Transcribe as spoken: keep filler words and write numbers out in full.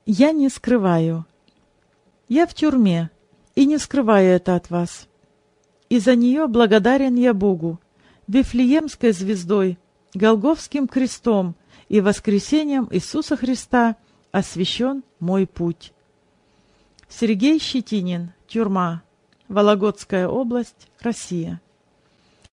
Я не скрываю. Я в тюрьме, и не скрываю это от вас. И за нее благодарен я Богу, Вифлеемской звездой, Голгофским крестом и воскресением Иисуса Христа освящен мой путь. Сергей Щетинин, тюрьма, Вологодская область, Россия.